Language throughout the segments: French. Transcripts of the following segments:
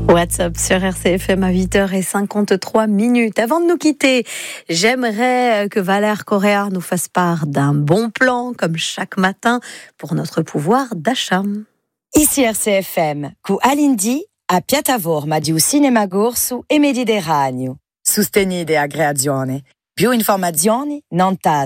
WhatsApp sur RCFM à 8h53. Avant de nous quitter, j'aimerais que Valère Correa nous fasse part d'un bon plan, comme chaque matin, pour notre pouvoir d'achat. Ici RCFM, cu Alindi a piattaforma di un cinema gorsu e Mediterraneo. Sostenide a creazione. Più informazioni nanta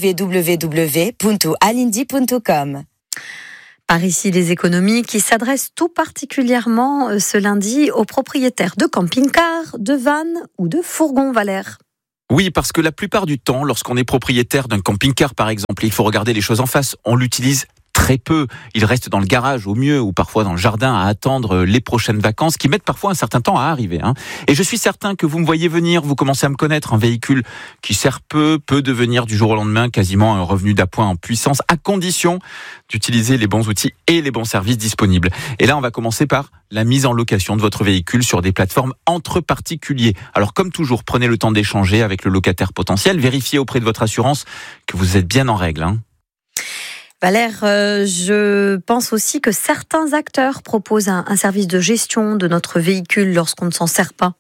www.alindi.com. Par ici, les économies qui s'adressent tout particulièrement ce lundi aux propriétaires de camping-cars, de vannes ou de fourgons, Valère. Oui, parce que la plupart du temps, lorsqu'on est propriétaire d'un camping-car, par exemple, il faut regarder les choses en face. On l'utilise très peu. Il reste dans le garage au mieux ou parfois dans le jardin à attendre les prochaines vacances qui mettent parfois un certain temps à arriver. Et je suis certain que vous me voyez venir, vous commencez à me connaître. Un véhicule qui sert peut devenir du jour au lendemain quasiment un revenu d'appoint en puissance à condition d'utiliser les bons outils et les bons services disponibles. Et là, on va commencer par la mise en location de votre véhicule sur des plateformes entre particuliers. Alors comme toujours, prenez le temps d'échanger avec le locataire potentiel, vérifiez auprès de votre assurance que vous êtes bien en règle. Valère, je pense aussi que certains acteurs proposent un service de gestion de notre véhicule lorsqu'on ne s'en sert pas.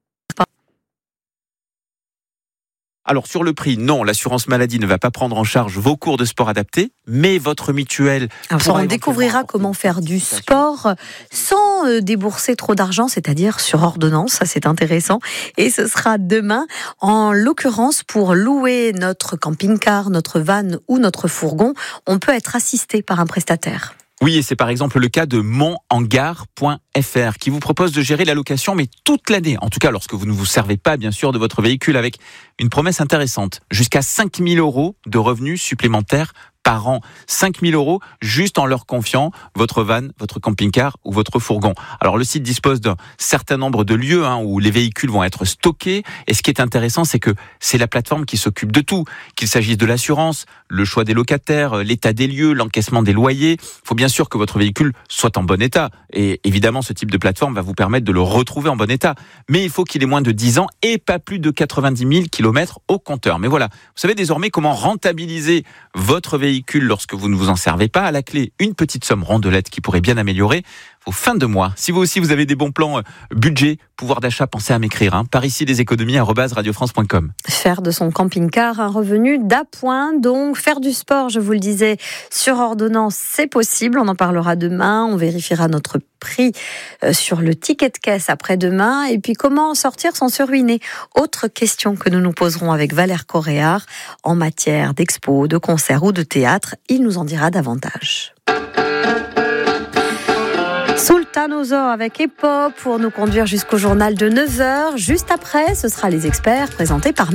Alors sur le prix, non, l'assurance maladie ne va pas prendre en charge vos cours de sport adaptés, mais votre mutuelle... Alors on découvrira comment faire du sport sans débourser trop d'argent, c'est-à-dire sur ordonnance, ça c'est intéressant. Et ce sera demain, en l'occurrence pour louer notre camping-car, notre van ou notre fourgon, on peut être assisté par un prestataire. Oui, et c'est par exemple le cas de monhangar.fr qui vous propose de gérer la location, mais toute l'année. En tout cas, lorsque vous ne vous servez pas, bien sûr, de votre véhicule, avec une promesse intéressante. Jusqu'à 5 000 € de revenus supplémentaires par an. 5 000 € juste en leur confiant votre van, votre camping-car ou votre fourgon. Alors le site dispose d'un certain nombre de lieux où les véhicules vont être stockés. Et ce qui est intéressant, c'est que c'est la plateforme qui s'occupe de tout. Qu'il s'agisse de l'assurance, le choix des locataires, l'état des lieux, l'encaissement des loyers. Il faut bien sûr que votre véhicule soit en bon état. Et évidemment, ce type de plateforme va vous permettre de le retrouver en bon état. Mais il faut qu'il ait moins de 10 ans et pas plus de 90 000 km au compteur. Mais voilà, vous savez désormais comment rentabiliser votre véhicule lorsque vous ne vous en servez pas. À la clé, une petite somme rondelette qui pourrait bien améliorer vos fins de mois. Si vous aussi vous avez des bons plans budget, pouvoir d'achat, pensez à m'écrire. Par ici les économies @radiofrance.com. Faire de son camping-car un revenu d'appoint, donc faire du sport, je vous le disais, sur ordonnance, c'est possible. On en parlera demain. On vérifiera notre prix sur le ticket de caisse après-demain. Et puis comment en sortir sans se ruiner. Autre question que nous nous poserons avec Valère Correa en matière d'expo, de concert ou de théâtre. Il nous en dira davantage. Sultanozo avec Hip-Hop pour nous conduire jusqu'au journal de 9h. Juste après, ce sera les experts présentés par